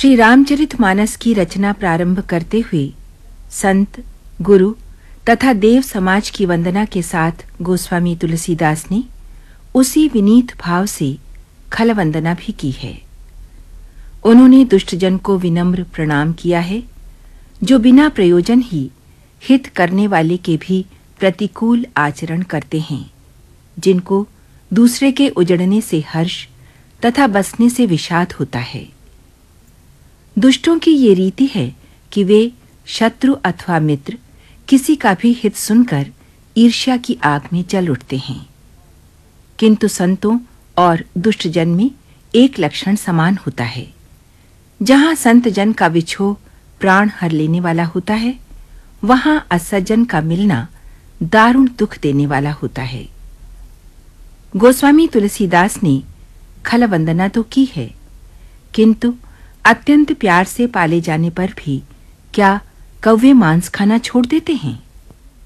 श्री रामचरितमानस की रचना प्रारंभ करते हुए संत, गुरु तथा देव समाज की वंदना के साथ गोस्वामी तुलसीदास ने उसी विनीत भाव से खल वंदना भी की है। उन्होंने दुष्टजन को विनम्र प्रणाम किया है, जो बिना प्रयोजन ही हित करने वाले के भी प्रतिकूल आचरण करते हैं, जिनको दूसरे के उजड़ने से हर्ष तथा बसने से विषाद होता है। दुष्टों की ये रीति है कि वे शत्रु अथवा मित्र किसी का भी हित सुनकर ईर्ष्या की आग में जल उठते हैं, किंतु संतों और दुष्टजन में एक लक्षण समान होता है। जहां संत जन का विछोह प्राण हर लेने वाला होता है, वहां असज्जन का मिलना दारुण दुख देने वाला होता है। गोस्वामी तुलसीदास ने खल वंदना तो की है, किंतु अत्यंत प्यार से पाले जाने पर भी क्या कौवे मांस खाना छोड़ देते हैं?